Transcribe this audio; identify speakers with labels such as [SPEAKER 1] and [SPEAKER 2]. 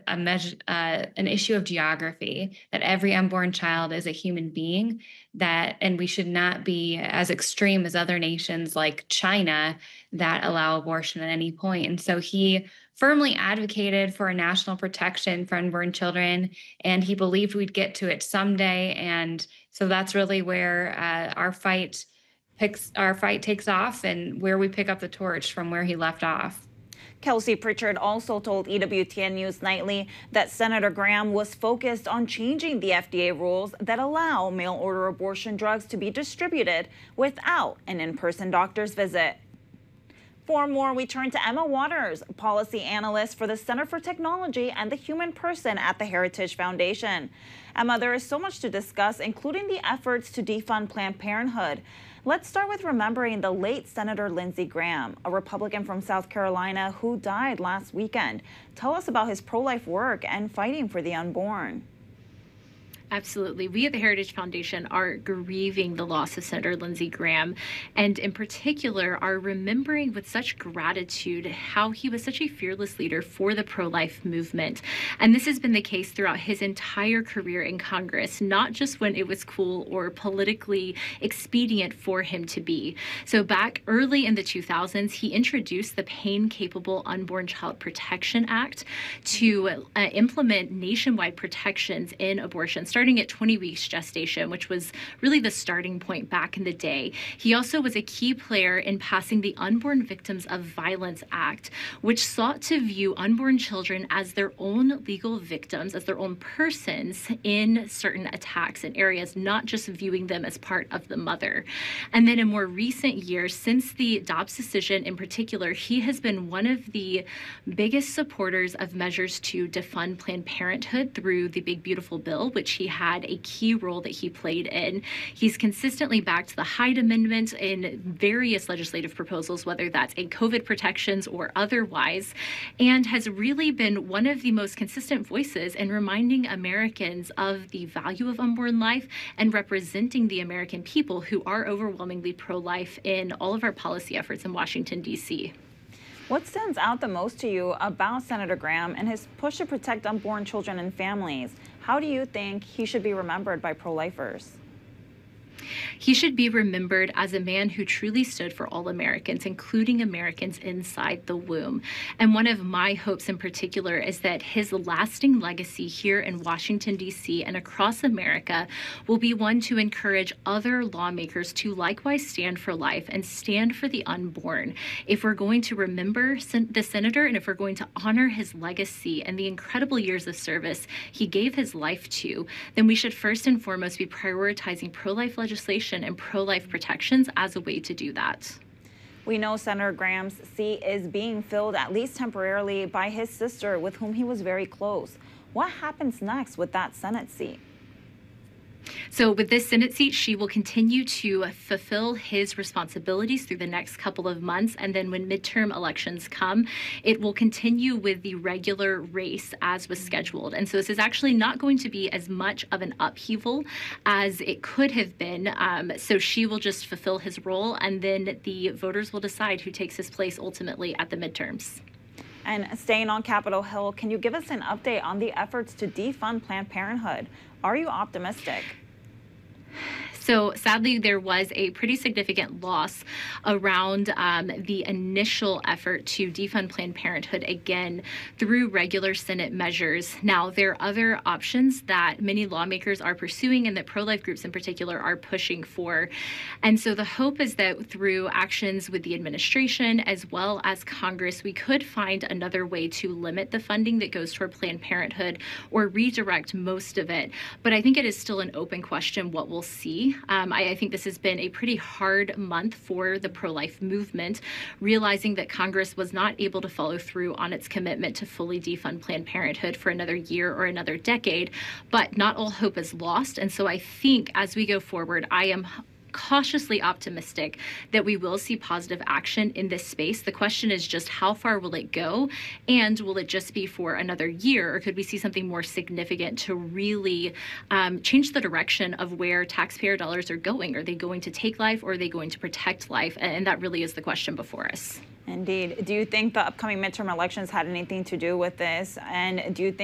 [SPEAKER 1] an issue of geography, that every unborn child is a human being, and we should not be as extreme as other nations like China that allow abortion at any point. And so he firmly advocated for a national protection for unborn children, and he believed we'd get to it someday. And so that's really where our fight takes off, and where we pick up the torch from where he left off.
[SPEAKER 2] Kelsey Pritchard also told EWTN News Nightly that Senator Graham was focused on changing the FDA rules that allow mail-order abortion drugs to be distributed without an in-person doctor's visit. For more, we turn to Emma Waters, policy analyst for the Center for Technology and the Human Person at the Heritage Foundation. Emma, there is so much to discuss, including the efforts to defund Planned Parenthood. Let's start with remembering the late Senator Lindsey Graham, a Republican from South Carolina who died last weekend. Tell us about his pro-life work and fighting for the unborn.
[SPEAKER 3] Absolutely. We at the Heritage Foundation are grieving the loss of Senator Lindsey Graham, and in particular are remembering with such gratitude how he was such a fearless leader for the pro-life movement. And this has been the case throughout his entire career in Congress, not just when it was cool or politically expedient for him to be. So back early in the 2000s, he introduced the Pain Capable Unborn Child Protection Act to implement nationwide protections in abortion, starting at 20 weeks gestation, which was really the starting point back in the day. He also was a key player in passing the Unborn Victims of Violence Act, which sought to view unborn children as their own legal victims, as their own persons in certain attacks and areas, not just viewing them as part of the mother. And then in more recent years, since the Dobbs decision in particular, he has been one of the biggest supporters of measures to defund Planned Parenthood through the Big Beautiful Bill, which he had a key role that he played in. He's consistently backed the Hyde Amendment in various legislative proposals, whether that's in COVID protections or otherwise, and has really been one of the most consistent voices in reminding Americans of the value of unborn life and representing the American people who are overwhelmingly pro-life in all of our policy efforts in Washington, D.C.
[SPEAKER 2] What stands out the most to you about Senator Graham and his push to protect unborn children and families? How do you think he should be remembered by pro-lifers?
[SPEAKER 3] He should be remembered as a man who truly stood for all Americans, including Americans inside the womb. And one of my hopes in particular is that his lasting legacy here in Washington, D.C. and across America will be one to encourage other lawmakers to likewise stand for life and stand for the unborn. If we're going to remember the senator, and if we're going to honor his legacy and the incredible years of service he gave his life to, then we should first and foremost be prioritizing pro-life legislation and pro-life protections as a way to do that.
[SPEAKER 2] We know Senator Graham's seat is being filled, at least temporarily, by his sister, with whom he was very close. What happens next with that Senate seat?
[SPEAKER 3] So with this Senate seat, she will continue to fulfill his responsibilities through the next couple of months. And then when midterm elections come, it will continue with the regular race as was scheduled. And so this is actually not going to be as much of an upheaval as it could have been. So she will just fulfill his role, and then the voters will decide who takes his place ultimately at the midterms.
[SPEAKER 2] And staying on Capitol Hill, can you give us an update on the efforts to defund Planned Parenthood? Are you optimistic?
[SPEAKER 3] So sadly, there was a pretty significant loss around the initial effort to defund Planned Parenthood again through regular Senate measures. Now, there are other options that many lawmakers are pursuing and that pro-life groups in particular are pushing for. And so the hope is that through actions with the administration as well as Congress, we could find another way to limit the funding that goes toward Planned Parenthood or redirect most of it. But I think it is still an open question what we'll see. I think this has been a pretty hard month for the pro-life movement, realizing that Congress was not able to follow through on its commitment to fully defund Planned Parenthood for another year or another decade. But not all hope is lost. And so I think as we go forward, I am cautiously optimistic that we will see positive action in this space. The question is just how far will it go, and will it just be for another year, or could we see something more significant to really change the direction of where taxpayer dollars are going? Are they going to take life, or are they going to protect life? And that really is the question before us.
[SPEAKER 2] Indeed. Do you think the upcoming midterm elections had anything to do with this? And do you think